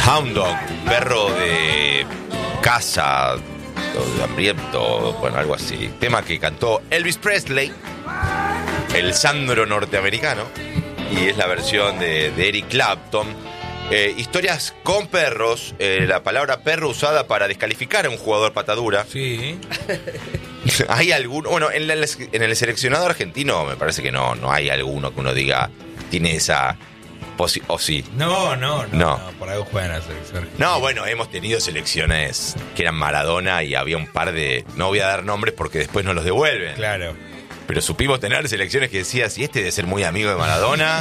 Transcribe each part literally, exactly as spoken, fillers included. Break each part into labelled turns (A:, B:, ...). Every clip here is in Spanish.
A: Hound Dog, perro de caza, de hambriento, bueno, algo así. Tema que cantó Elvis Presley, el Sandro norteamericano, y es la versión de, de Eric Clapton. Eh, historias con perros, eh, la palabra perro usada para descalificar a un jugador patadura.
B: Sí.
A: ¿Hay alguno? Bueno, en, la, en el seleccionado argentino me parece que no, no hay alguno que uno diga tiene esa posi- o sí.
B: No, no, no,
A: No.
B: no, por algo juegan a la selección argentina.
A: No, bueno, hemos tenido selecciones que eran Maradona y había un par de... No voy a dar nombres porque después no los devuelven.
B: Claro.
A: Pero supimos tener selecciones que decías, si este debe ser muy amigo de Maradona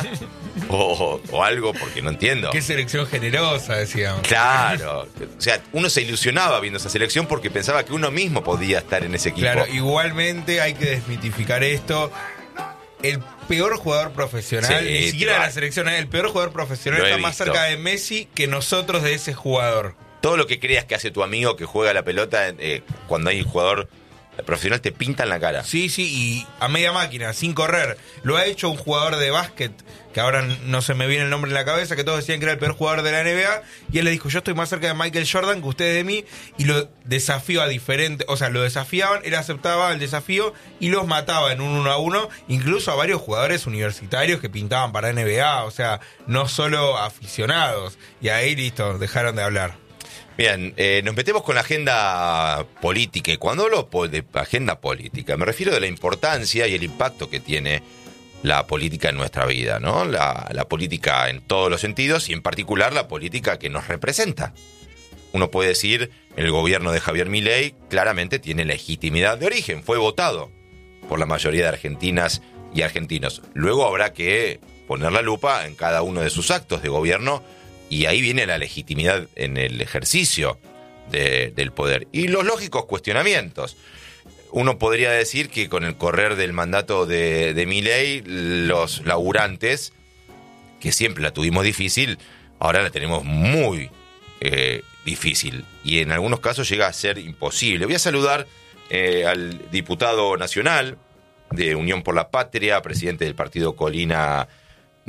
A: o, o algo, porque no entiendo.
B: Qué selección generosa, decíamos.
A: Claro. O sea, uno se ilusionaba viendo esa selección porque pensaba que uno mismo podía estar en ese equipo.
B: Claro, igualmente hay que desmitificar esto. El peor jugador profesional,
A: Sí,
B: ni siquiera de
A: igual.
B: la selección, el peor jugador profesional
A: Lo he
B: está más
A: visto.
B: cerca de Messi que nosotros de ese jugador.
A: Todo lo que creas que hace tu amigo que juega la pelota, eh, cuando hay un jugador profesional te pinta en la cara.
B: Sí, sí, y a media máquina, sin correr. Lo ha hecho un jugador de básquet, que ahora no se me viene el nombre en la cabeza, que todos decían que era el peor jugador de la N B A, y él le dijo, yo estoy más cerca de Michael Jordan que ustedes de mí, y lo desafió a diferentes, o sea, lo desafiaban, él aceptaba el desafío y los mataba en un uno a uno, incluso a varios jugadores universitarios que pintaban para N B A, o sea, no solo aficionados, y ahí listo, dejaron de hablar.
A: Bien, eh, nos metemos con la agenda política. Y cuando hablo po- de agenda política, me refiero de la importancia y el impacto que tiene la política en nuestra vida, ¿no? La, la política en todos los sentidos y en particular la política que nos representa. Uno puede decir, el gobierno de Javier Milei claramente tiene legitimidad de origen, fue votado por la mayoría de argentinas y argentinos. Luego habrá que poner la lupa en cada uno de sus actos de gobierno. Y ahí viene la legitimidad en el ejercicio de, del poder. Y los lógicos cuestionamientos. Uno podría decir que con el correr del mandato de, de Milei, los laburantes, que siempre la tuvimos difícil, ahora la tenemos muy eh, difícil. Y en algunos casos llega a ser imposible. Voy a saludar eh, al diputado nacional de Unión por la Patria, presidente del partido Colina